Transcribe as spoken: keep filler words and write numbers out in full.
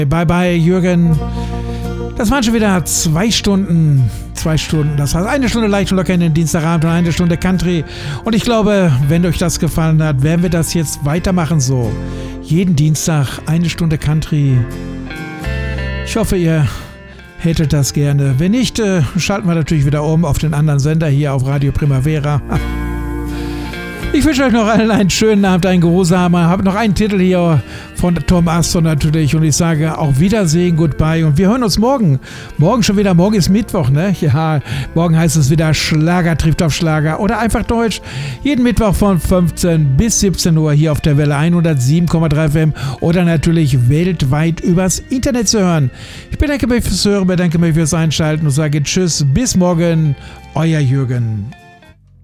Bye bye, Jürgen. Das waren schon wieder zwei Stunden. Zwei Stunden. Das heißt, eine Stunde leicht und locker in den Dienstagabend und eine Stunde Country. Und ich glaube, wenn euch das gefallen hat, werden wir das jetzt weitermachen so. Jeden Dienstag eine Stunde Country. Ich hoffe, ihr hättet das gerne. Wenn nicht, äh, schalten wir natürlich wieder um auf den anderen Sender hier auf Radio Primavera. Ich wünsche euch noch allen einen schönen Abend, einen geruhsamen. Habe noch einen Titel hier von Tom Astor natürlich und ich sage auf Wiedersehen, goodbye und wir hören uns morgen. Morgen schon wieder, morgen ist Mittwoch, ne? Ja, morgen heißt es wieder Schlager trifft auf Schlager oder einfach Deutsch. Jeden Mittwoch von fünfzehn bis siebzehn Uhr hier auf der Welle hundertsieben Komma drei F M oder natürlich weltweit übers Internet zu hören. Ich bedanke mich fürs Hören, bedanke mich fürs Einschalten und sage Tschüss, bis morgen, euer Jürgen.